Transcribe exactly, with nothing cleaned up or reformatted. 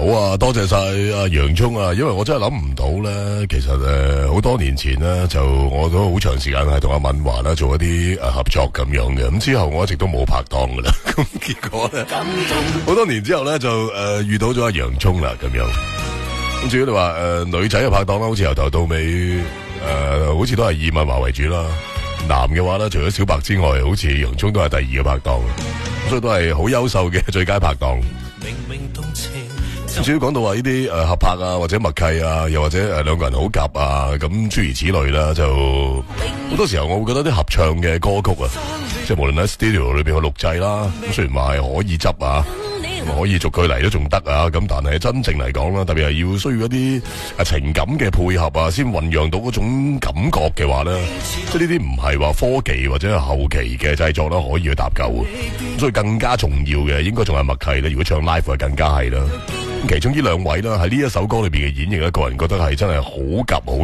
啊，多謝晒阿洋蔥啊，因為我真係諗唔到咧，其實誒好、呃、多年前咧，就我都好長時間係同阿敏華啦做一啲誒、呃、合作咁樣嘅，咁之後我一直都冇拍檔噶啦，咁結果咧好多年之後咧就誒、呃、遇到咗阿洋蔥啦咁樣。咁至於你話誒、呃、女仔嘅拍檔啦，好似由頭到尾誒、呃、好似都係以敏華為主啦。男嘅話咧，除咗小白之外，好似洋蔥都係第二個拍檔，所以都係好優秀嘅最佳拍檔。明明動情，至於講到話呢啲誒合拍啊，或者默契啊，又或者誒兩個人好夾啊，咁諸如此類啦，就好多時候我會覺得啲合唱嘅歌曲啊，即係無論喺 studio 裏邊嘅錄製啦，咁雖然話係可以執啊。可以逐句嚟都仲得啊，咁但係真正嚟講啦，特別係要需要一啲啊情感嘅配合啊，先醞釀到嗰種感覺嘅話咧，即係呢啲唔係話科技或者係後期嘅製作啦，可以去搭救啊。所以更加重要嘅應該仲係默契咧。如果唱 live 係更加係啦。其中呢兩位啦，喺呢一首歌裏邊嘅演繹咧，個人覺得係真係好夾好